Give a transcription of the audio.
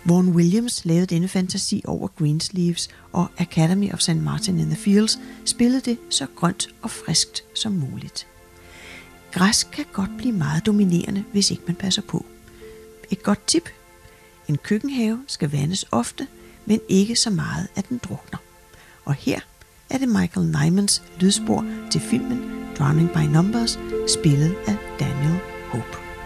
Vaughan Williams lavede denne fantasi over Greensleeves, og Academy of St. Martin in the Fields spillede det så grønt og friskt som muligt. Græs kan godt blive meget dominerende, hvis ikke man passer på. Et godt tip: en køkkenhave skal vandes ofte, men ikke så meget, at den drukner. Og her er det Michael Nymans lydspor til filmen Drowning by Numbers, spillet af Daniel Hope.